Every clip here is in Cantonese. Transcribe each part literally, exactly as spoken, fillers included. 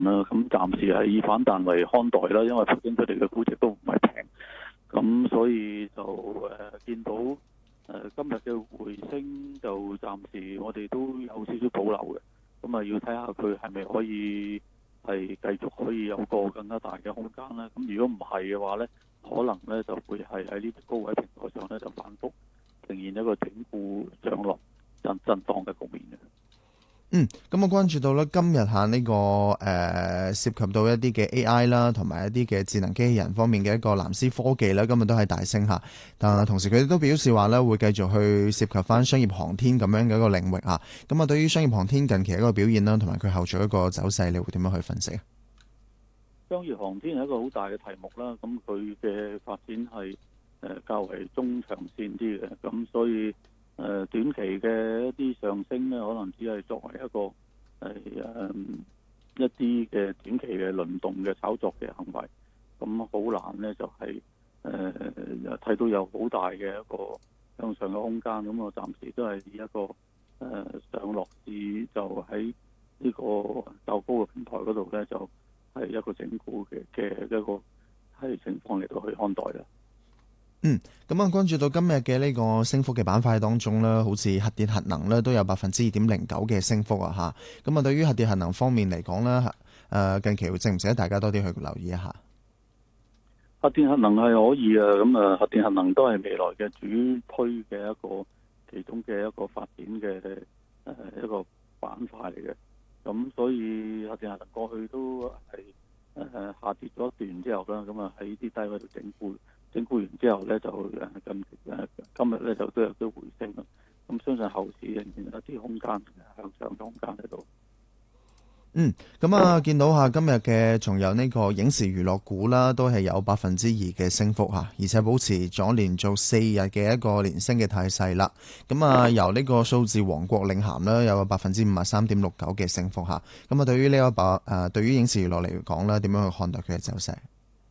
啦。咁暫時係以反彈為看待啦，因為畢竟佢哋嘅估值都唔係平，咁所以就誒、呃、見到誒、呃、今日嘅回升就暫時我哋都有少少保留嘅，咁啊要睇下佢係咪可以係繼續可以有個更加大嘅空間咧。咁如果唔係嘅話咧，可能咧就會係喺呢啲高位平台上咧就反覆呈現一個整固上落震震盪嘅局面嘅。 嗯，咁我關注到咧，今日下呢個誒、呃、涉及到一啲嘅 A I 啦，同埋一啲嘅智能機器人方面嘅一個藍思科技咧，今日都係大升下。但同時佢哋都表示話咧，會繼續去涉及翻商業航天咁樣嘅一個領域啊。咁啊，對於商業航天近期一個表現啦，同埋佢後續一個走勢，你會點樣去分析啊？ 商業航天係一個好大嘅題目啦，咁佢嘅發展係誒較為中長線啲嘅，咁所以。誒、呃、短期嘅一啲上升咧，可能只係作為一個係誒、呃、一啲嘅短期嘅輪動嘅炒作嘅行為，咁好難咧就係誒睇到有好大嘅一個向上嘅空間，咁我暫時都係以一個誒、呃、上落市就喺呢個較高嘅平台嗰度咧，就係、是、一個整固嘅嘅一個係情況嚟到去看待啦。 嗯，咁啊，關注到今日嘅呢個升幅嘅板塊當中咧，好似核電核能咧都有百分之二點零九嘅升幅啊，吓。咁啊，對於核電核能方面嚟講咧，誒，近期值唔值得大家多啲去留意一下？ 核電核能係可以啊，咁啊，核電核能都係未來嘅主推嘅一個其中嘅一個發展嘅誒一個板塊嚟嘅。咁所以核電核能過去都係誒下跌咗一段之後啦，咁啊喺啲低位度整固。整固完之後咧，就誒近誒今日咧就都有啲回升啦。咁相信後市仍然有啲空間向上嘅空間喺度。 嗯，咁啊，見到下今日嘅仲有呢個影視娛樂股啦，都係有百分之二嘅升幅吓，而且保持咗連續四日嘅一個連升嘅態勢啦。咁啊，由呢個數字王國領銜啦，有百分之五十三點六九嘅升幅吓。咁啊，對於呢一把誒，對於影視娛樂嚟講咧，點樣去看待佢嘅走勢？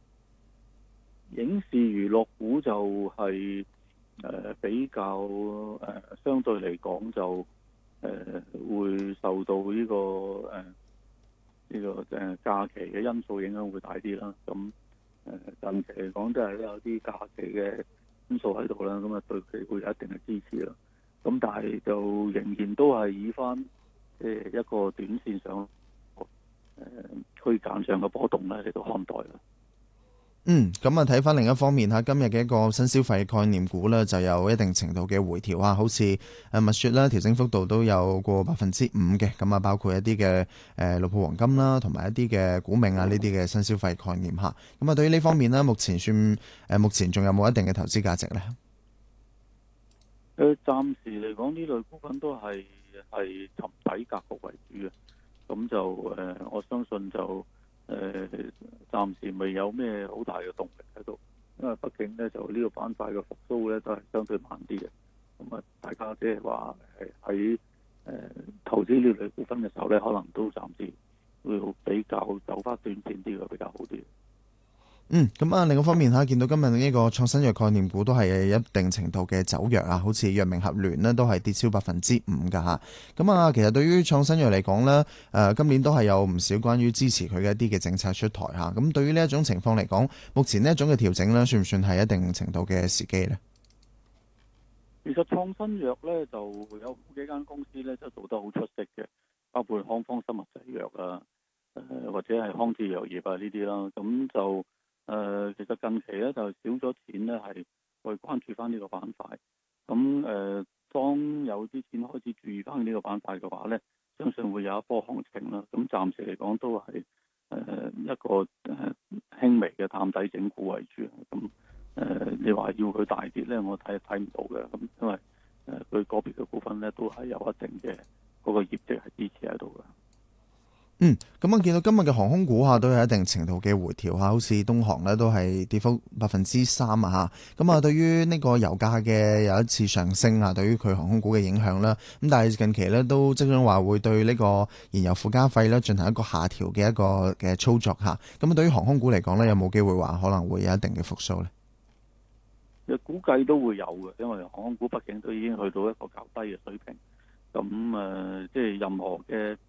影視娛樂股就係、是、誒、呃、比較誒、呃、相對嚟講就誒、呃、會受到呢、這個誒呢、呃這個誒假期嘅因素影響會大啲啦。咁誒、呃、近期嚟講都係有啲假期嘅因素喺度啦。咁啊對佢會有一定嘅支持啦。咁但係就仍然都係以翻誒一個短線上誒、呃、區間上嘅波動咧嚟到看待啦。 嗯，咁啊睇翻另一方面吓，今日嘅一個新消費概念股呢，就有一定程度嘅回調啊，好似誒蜜雪啦，調整幅度都有過百分之五嘅，咁啊包括一啲嘅誒綠鋪黃金啦，同埋一啲嘅股命啊呢啲嘅新消費概念吓，咁啊對於呢方面呢，目前算誒目前仲有冇一定嘅投資價值呢？ 誒，暫時嚟講呢類股份都係係沉底格局為主嘅，咁就誒、呃、我相信就。誒，暫時未有咩好大嘅動力喺度，因為畢竟咧就呢個板塊嘅復甦咧都係相對慢啲嘅。咁啊，大家即係話係喺誒投資呢類股份嘅時候咧，可能都暫時會比較走翻短線啲嘅比較好啲。 嗯，咁啊，另一方面吓，見到今日呢個創新藥概念股都係一定程度嘅走弱啊，好似藥明合聯呢都係跌超百分之五噶吓。咁啊，其實對於創新藥嚟講呢，誒，今年都係有唔少關於支持佢嘅一啲嘅政策出台吓。咁對於呢一種情況嚟講，目前呢一種嘅調整呢，算唔算係一定程度嘅時機呢？ 其實創新藥咧就有好幾間公司咧都做得好出色嘅，包括康方生物製藥啊，誒或者係康智藥業啊呢啲啦，咁就。誒、呃，其實近期咧就少咗錢咧，係去關注翻呢個板塊。咁誒、呃，當有啲錢開始注意翻呢個板塊嘅話咧，相信會有一波行情啦。咁暫時嚟講都係誒、呃、一個誒輕微嘅探底整固為主。咁誒、呃，你話要佢大跌咧，我睇睇唔到嘅。咁因為誒佢個別嘅股份咧都係有一定嘅嗰個業績係支持喺度嘅。 嗯，咁我見到今日嘅航空股下都有一定程度嘅回調下，好似東航呢都係跌幅百分之三啊吓。咁啊，對於呢個油價嘅有一次上升啊，對於佢航空股嘅影響啦，咁但係近期呢都即將話會對呢個燃油附加費呢進行一個下調嘅一個嘅操作吓。咁啊，對於航空股嚟講呢，有冇機會話可能會有一定嘅復甦呢？ 估計都會有嘅，因為航空股畢竟都已經去到一個較低嘅水平。咁誒、呃，即係任何嘅嗰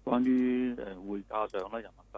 關於誒匯價上咧，人民幣